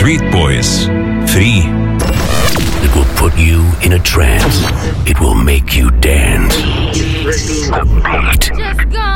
Street Boys. Free. It will put you in a trance. It will make you dance.